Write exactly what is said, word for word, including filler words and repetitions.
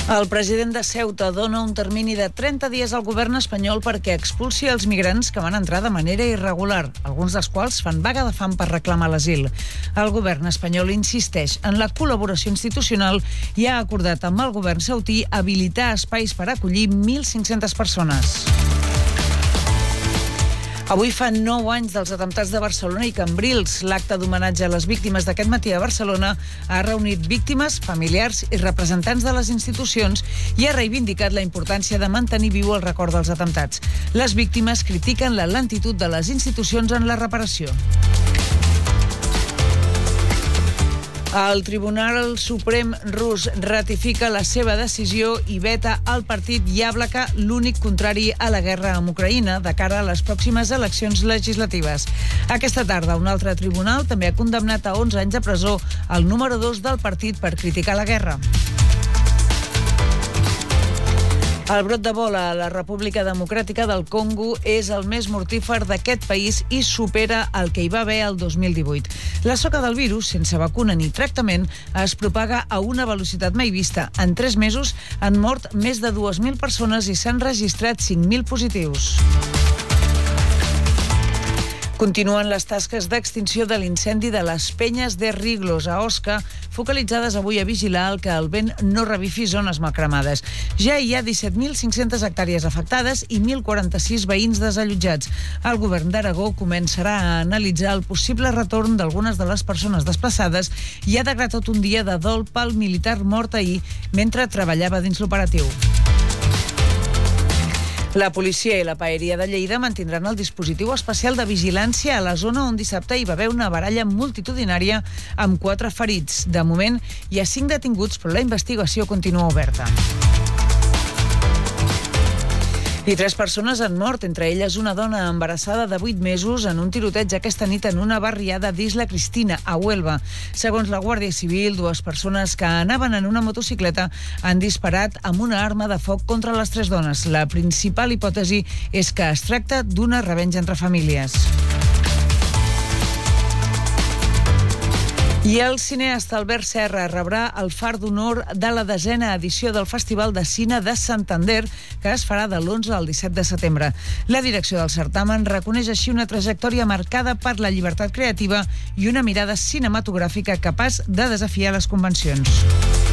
El president de Ceuta dona un termini de trenta dies al govern espanyol perquè expulsi els migrants que van entrar de manera irregular, alguns dels quals fan vaga de fam per reclamar l'asil. El govern espanyol insisteix en la col·laboració institucional i ha acordat amb el govern ceutí habilitar espais per acollir mil cinc-centes persones. Avui fan nou anys dels atemptats de Barcelona i Cambrils. L'acte d'homenatge a les víctimes d'aquest matí a Barcelona ha reunit víctimes, familiars i representants de les institucions i ha reivindicat la importància de mantenir viu el record dels atemptats. Les víctimes critiquen la lentitud de les institucions en la reparació. El Tribunal Suprem rus ratifica la seva decisió i veta el partit Yablaka, l'únic contrari a la guerra amb Ucraïna, de cara a les pròximes eleccions legislatives. Aquesta tarda, un altre tribunal també ha condemnat a onze anys de presó el número dos del partit per criticar la guerra. El brot d'Ebola a la República Democràtica del Congo és el més mortífer d'aquest país i supera el que hi va haver el dos mil divuit. La soca del virus, sense vacuna ni tractament, es propaga a una velocitat mai vista. En tres mesos han mort més de dues mil persones i s'han registrat cinc mil positius. Continuen les tasques d'extinció de l'incendi de les Penyes de Riglos a Osca, focalitzades avui a vigilar el que el vent no revifi zones malcremades. Ja hi ha disset mil cinc-centes hectàrees afectades i mil quaranta-sis veïns desallotjats. El govern d'Aragó començarà a analitzar el possible retorn d'algunes de les persones desplaçades i ha decretat un dia de dol pel militar mort ahir mentre treballava dins l'operatiu. La policia i la paeria de Lleida mantindran el dispositiu especial de vigilància a la zona on dissabte hi va haver una baralla multitudinària amb quatre ferits. De moment, hi ha cinc detinguts, però la investigació continua oberta. I tres persones han mort, entre elles una dona embarassada de vuit mesos en un tiroteig aquesta nit en una barriada d'Isla Cristina, a Huelva. Segons la Guàrdia Civil, dues persones que anaven en una motocicleta han disparat amb una arma de foc contra les tres dones. La principal hipòtesi és que es tracta d'una revenja entre famílies. I el cineasta Albert Serra rebrà el far d'honor de la desena edició del Festival de Cine de Santander, que es farà de l'onze al disset de setembre. La direcció del certamen reconeix així una trajectòria marcada per la llibertat creativa i una mirada cinematogràfica capaç de desafiar les convencions.